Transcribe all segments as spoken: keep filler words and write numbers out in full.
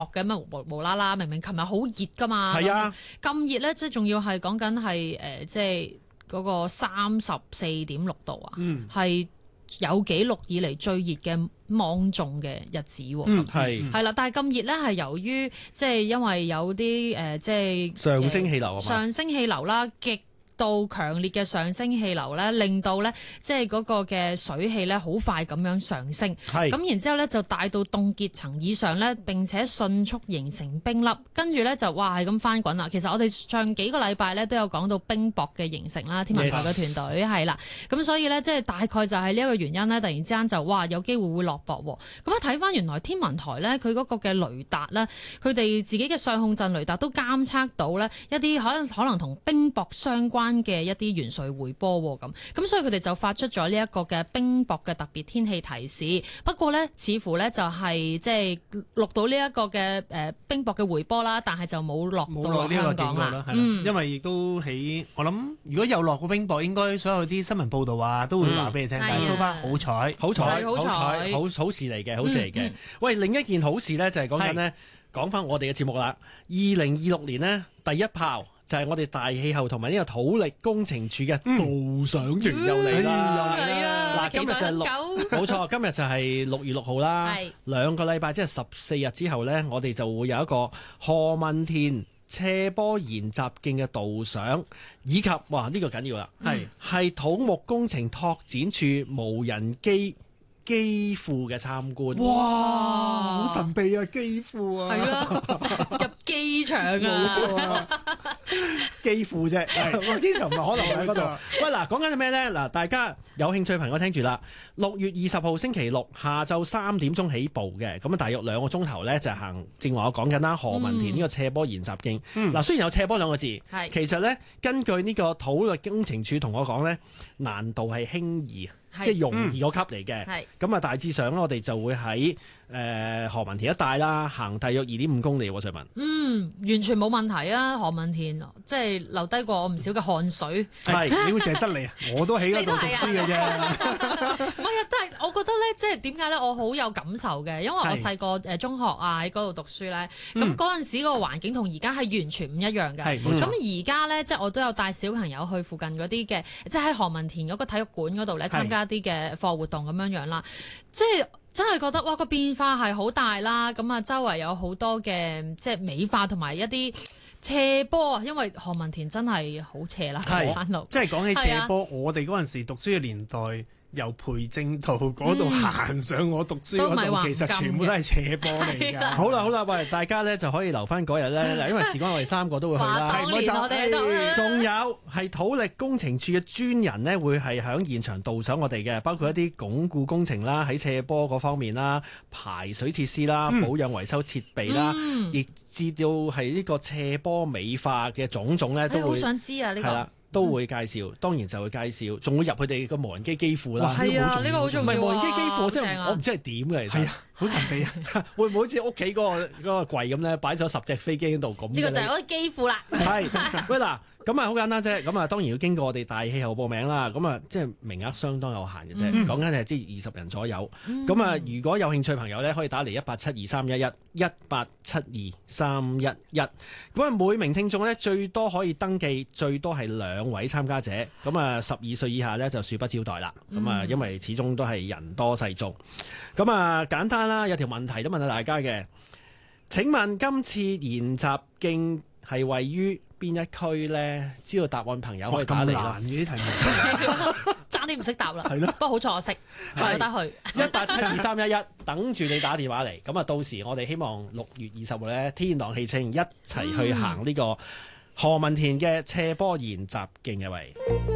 嘅咩無無啦啦，明明琴日好熱噶嘛， 係啊， 咁熱咧，即係仲要係講緊係誒，即係嗰個三十四點六度啊，係、嗯、有記錄以嚟最熱嘅芒種嘅日子喎。 嗯，係係啦，但係咁熱咧，係由於即係因為有啲誒、呃，即係上升氣流啊嘛， 上升氣流啦，極到強烈嘅上升氣流咧，令到咧即係嗰個嘅水氣咧好快咁樣上升，咁然之後咧就帶到凍結層以上咧，並且迅速形成冰粒，跟住咧就哇係咁翻滾啦。其實我哋上幾個禮拜咧都有講到冰雹嘅形成啦，天文台嘅團隊係啦，咁 Yes. 所以咧即係大概就係呢一個原因咧，突然之間就哇有機會會落雹喎。咁一睇翻原來天文台咧佢嗰個嘅雷達咧，佢哋自己嘅上控陣雷達都監測到咧一啲可能可能同冰雹相關嘅一啲元帥回波咁，咁所以佢哋就發出咗呢一個嘅冰雹嘅特別天氣提示。不過呢，似乎呢就係即係錄到呢一個嘅誒冰雹嘅回波啦，但係就冇落到香港啦。 嗯，因為亦都喺我諗，如果有落過冰雹，應該所有啲新聞報導啊都會話俾你聽。但係蘇花好彩， 好彩， 好彩，好好事嚟嘅，好事嚟嘅。喂，另一件好事呢，就係講緊呢，講翻我哋嘅節目啦。二零二六年呢，第一炮。就係我哋大氣候同埋呢個土力工程處嘅導賞團又嚟啦， 又嚟啦！ 嗱，今日就係六，冇錯，今日就係六月六號啦。兩個禮拜即係十四日之後呢，我哋就會有一個何文田斜坡研習徑嘅導賞，以及哇呢個緊要啦，係係土木工程拓展處無人機機庫嘅參觀。 哇，好神秘啊！機庫啊， 係啊，入機場啊， 機庫啫，係機場唔係可能喺嗰度。喂，嗱，講緊係咩咧？嗱，大家有興趣朋友聽住啦。六月二十號星期六下晝三點鐘起步嘅，咁啊大約兩個鐘頭咧就行。正話我講緊啦，何文田呢個斜坡研習徑。嗱、嗯，雖然有斜坡兩個字，係其實咧根據呢個土力工程處同我講咧，難度係輕易。即係容易嗰級嚟嘅，咁啊、嗯、大致上我哋就會喺誒、呃、何文田一帶啦，行大約二點五公里喎，瑞文。嗯， 完全冇問題啊！何文田即係留低過我唔少嘅汗水。 係，你會淨係得你啊？我都喺嗰度讀書嘅啫。 唔係啊，但係我覺得咧，即係點解咧？我好有感受嘅，因為我細個誒中學啊喺嗰度讀書咧，咁嗰陣時個環境同而家係完全唔一樣嘅。係，冇錯。咁而家咧，即係我都有帶小朋友去附近嗰啲嘅，即係喺何文田嗰個體育館嗰度咧參加一啲嘅課活動咁樣樣啦，即係真係覺得哇個變化係好大啦，咁啊周圍有好多嘅即係美化同埋一啲斜坡啊，因為何文田真係好斜啦，山路。 即係講起斜坡，啊、我哋嗰陣時讀書嘅年代。由培正道嗰度行上我讀書嗰度，其實全部都係斜坡嚟㗎。 好啦好啦，喂，大家咧就可以留翻嗰日咧，嗱，因為事關我哋三個都會去啦。 係冇錯， 仲有係土力工程處嘅專人呢，會係喺現場導賞我哋嘅，包括一啲鞏固工程啦，喺斜坡嗰方面啦，排水設施啦，保養維修設備啦，亦至到係呢個斜坡美化嘅種種咧，都會。好想知啊呢個。都會介紹，當然就會介紹，仲會入佢哋個無人機機庫啦。 係啊，呢個好重要。唔係無人機機庫，即係我唔知係點嘅，其實。係啊，好神秘啊！會唔會好似屋企嗰個嗰個櫃咁咧，擺咗十隻飛機喺度咁？ 呢個就係嗰個機庫啦。 係，喂嗱，咁啊好簡單啫。咁啊當然要經過我哋大氣候報名啦。咁啊即係名額相當有限嘅啫，講緊係即係二十人左右。咁啊如果有興趣朋友咧，可以打嚟一八七二三一一一八七二三一一。咁啊每名聽眾咧最多可以登記最多係兩位參加者。咁啊十二歲以下咧就恕不招待啦。咁啊因為始終都係人多勢眾。咁啊簡單啦，有條問題都問下大家嘅。請問今次研習徑係位於邊一區咧？知道答案朋友可以打嚟啦。難嘅啲題目， 爭啲唔識答啦。係咯， 不過好彩我識，有得去。 一八七二三一一，等住你打電話嚟。咁啊，到時我哋希望六月二十號咧，天朗氣清，一齊去行呢個何文田嘅斜坡研習徑嘅喂。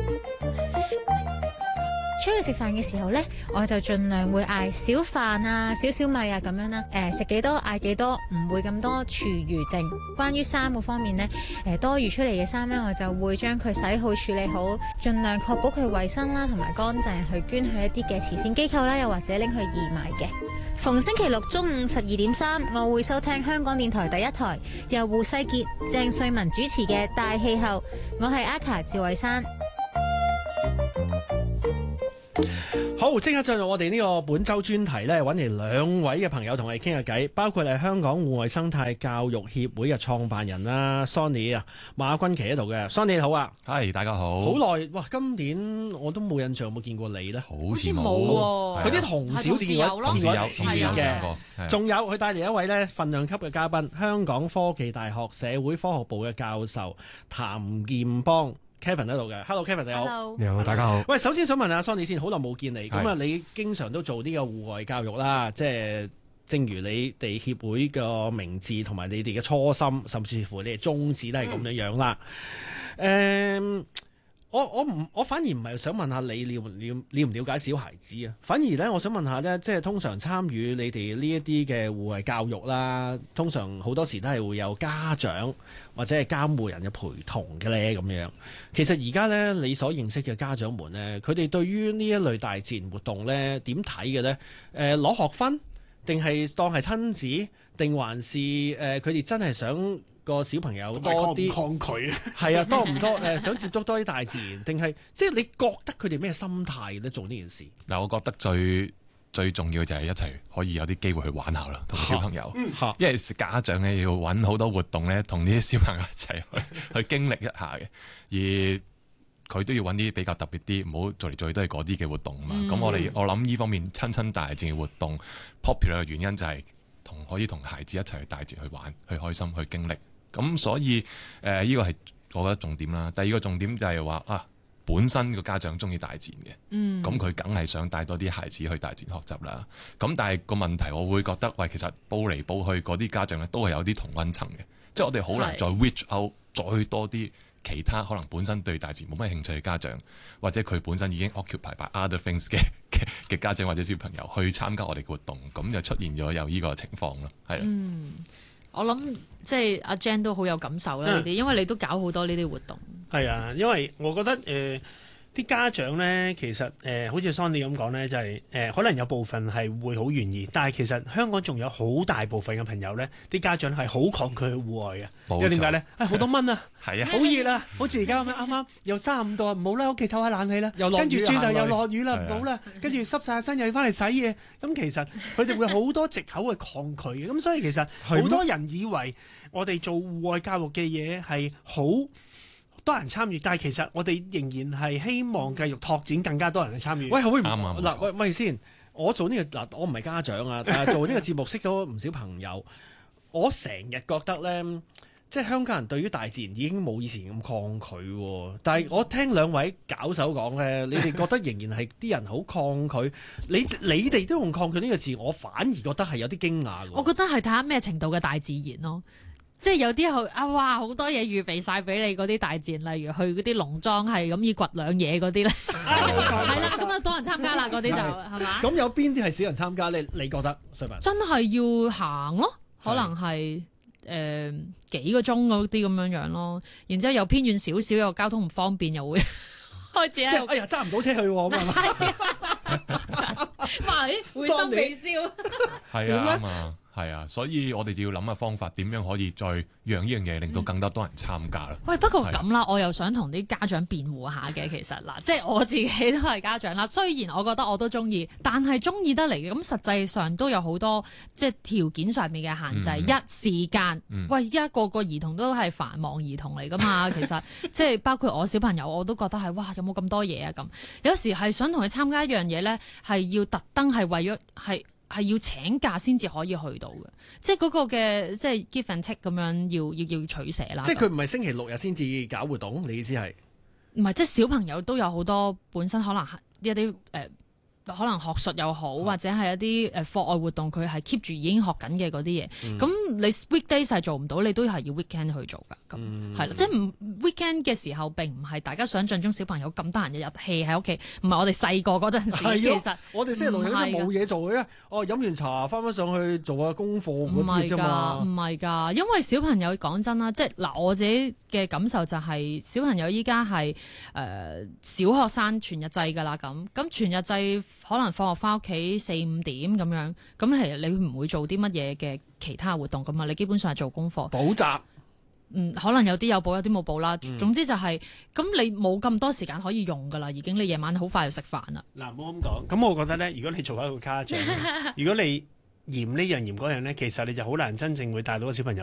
出去食飯嘅時候呢，我就盡量會嗌少飯啊、少少米啊咁樣啦。誒，食幾多嗌幾多，唔會咁多廚餘剩。關於衫嗰方面呢，誒多餘出嚟嘅衫呢，我就會將佢洗好處理好，盡量確保佢衛生啦同埋乾淨，去捐去一啲嘅慈善機構啦，又或者拎去義賣嘅。逢星期六中午十二點三，我會收聽香港電台第一台由胡世傑、鄭瑞文主持嘅《大氣候》，我係阿卡趙慧珊。 好， 好，即刻進入我哋呢個本周專題咧，揾嚟兩位嘅朋友同我哋傾下偈，包括係香港戶外生態教育協會嘅創辦人啦 Sonny 啊，馬君琪喺度嘅 Sonny 好啊， 係大家好。 好耐哇，今年我都冇印象有冇見過你咧， 好似冇喎。 佢啲同小見過同見過一次嘅，仲有佢帶嚟一位咧份量級嘅嘉賓，香港科技大學社會科學部嘅教授譚劍邦。Kevin 喺度嘅 ，Hello Kevin 你好。 Hello. 你好，大家好。 喂，首先想問下 Sonny 先，好耐冇見你，咁啊是你經常都做呢個戶外教育啦，即係正如你哋協會嘅名字同埋你哋嘅初心，甚至乎你哋宗旨都係咁樣樣啦。誒、嗯。嗯我我唔我反而唔係想問下你了了了唔了解小孩子啊，反而咧我想問下咧，即係通常參與你哋呢一啲嘅戶外教育啦，通常好多時都係會有家長或者係監護人嘅陪同嘅咧咁樣。其實而家咧你所認識嘅家長們咧，佢哋對於呢一類大自然活動咧點睇嘅咧？誒、呃、攞學分定係當係親子，定還是誒佢哋真係想個小朋友多啲抗拒啊， 係啊，多唔多誒、呃？想接觸多啲大自然，定係即係你覺得佢哋咩心態咧做呢件事？ 嗱，我覺得最最重要嘅就係一齊可以有啲機會去玩下啦，同小朋友。嗯、因為家長咧要揾好多活動咧，同呢啲小朋友一齊去去經歷一下嘅，而佢都要揾啲比較特別啲，唔好做嚟做去都係嗰啲嘅活動嘛。咁、嗯、我哋我諗呢方面親親大自然活動 popular 嘅原因就係同可以同孩子一齊去大自然去玩，去開心，去經歷。咁所以誒，呢、呃呢個係我覺得重點啦。第二個重點就係話啊，本身個家長中意大自然嘅，咁佢梗係想帶多啲孩子去大自然學習啦。咁但係個問題，我會覺得喂，其實報嚟報去嗰啲家長咧，都係有啲同溫層嘅，即係我哋好難再 reach out 再多啲其他可能本身對大自然冇乜興趣嘅家長，或者佢本身已經 occupy by other things 嘅嘅家長或者小朋友去參加我哋嘅活動，咁就出現咗有呢個情況咯，係啦。 嗯我諗即係阿 Jan 都好有感受啦，呢啲、嗯，因為你都搞好多呢啲活動。係啊，因為我覺得誒啲、呃、家長咧，其實誒、呃、好似 Sonny 咁講咧，就係、是、誒、呃、可能有部分係會好願意，但係其實香港仲有好大部分嘅朋友咧，啲家長係好抗拒去戶外嘅。 冇錯。 因為點解咧？誒好多蚊啊， 係啊， 好熱啊，好似而家咁樣啱啱又三十五度啊，唔好啦，屋企透下冷氣啦，跟住轉頭又落雨啦，唔好啦，跟住濕晒身又要翻嚟洗嘢。咁其實佢哋會好多藉口去抗拒嘅。咁所以其實好多人以為我哋做戶外教育嘅嘢係好多人參與，但係其實我哋仍然係希望繼續拓展更加多人去參與。 喂，可唔可以啱啊？ 嗱，喂喂先，我做呢、呢個嗱，我唔係家長啊，但係做呢個節目識咗唔少朋友，我成日覺得咧，即係香港人對於大自然已經冇以前咁抗拒，但係我聽兩位搞手講咧，你哋覺得仍然係啲人好抗拒，你你哋都用抗拒呢個字，我反而覺得係有啲驚訝。 我覺得係睇下咩程度嘅大自然咯。即係有啲好啊，哇！好多嘢預備晒俾你嗰啲大自然，例如去嗰啲農莊係咁要掘兩嘢嗰啲咧，係啦，咁啊多人參加啦，嗰啲就係嘛？ 咁有邊啲係少人參加？你你覺得？ 真係要行咯，可能係誒、呃、幾個鐘嗰啲咁樣樣咯，然之後又偏遠少少，又交通唔方便，又會開始即係哎呀揸唔到車去喎咁啊！哇！會心微笑， 係啊嘛。係啊，所以我哋就要諗下方法，點樣可以再讓呢樣嘢令到更加多人參加啦。 喂，不過咁啦，我又想同啲家長辯護下嘅，其實嗱，即係我自己都係家長啦。雖然我覺得我都中意，但係中意得嚟嘅咁，實際上都有好多即係條件上面嘅限制。嗯、一時間，嗯、喂，依家個個兒童都係繁忙兒童嚟噶嘛，其實即係包括我小朋友，我都覺得係哇，有冇咁多嘢啊咁。有時係想同佢參加一樣嘢咧，係要特登係為咗係。係要請假先至可以去到嘅，即係嗰個嘅即係 give and take 咁樣要要要取捨啦。 即係佢唔係星期六日先至搞活動，你意思係？ 唔係，即係小朋友都有好多本身可能一啲誒。呃可能學術又好，或者係一啲誒課外活動，佢係 keep 住已經學緊嘅嗰啲嘢。咁、嗯、你 weekdays 係做唔到，你都係要 weekend 去做㗎。咁係啦，即係唔 weekend 嘅時候並唔係大家想象中小朋友咁得閒日日 hea 喺屋企，唔係我哋細個嗰陣時。其實我哋星期六日都冇嘢做嘅，哦飲完茶翻返上去做下功課嗰啲啫嘛。 唔係㗎，因為小朋友講真啦，即係嗱我自己嘅感受就係、是、小朋友依家係誒小學生全日制㗎啦，咁咁全日制。可能放學翻屋企四五點咁樣，咁其實你唔會做啲乜嘢嘅其他活動噶嘛？你基本上係做功課、 補習。 嗯，可能有啲有補，有啲冇補啦。總之就係、是、咁，你冇咁多時間可以用噶啦，已經你夜晚好快就食飯啦。 嗱，唔好咁講。咁我覺得咧，如果你做一個家長，如果你嫌呢樣嫌嗰樣咧，其實你就好難真正會帶到個小朋友